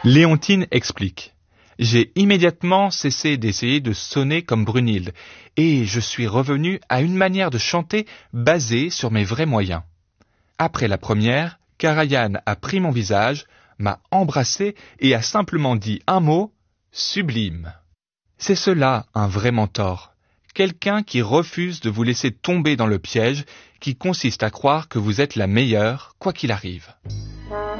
Léontine explique. J'ai immédiatement cessé d'essayer de sonner comme Brunhilde et je suis revenu à une manière de chanter basée sur mes vrais moyens. Après la première, Karajan a pris mon visage, m'a embrassé et a simplement dit un mot, sublime. C'est cela un vrai mentor, quelqu'un qui refuse de vous laisser tomber dans le piège qui consiste à croire que vous êtes la meilleure, quoi qu'il arrive.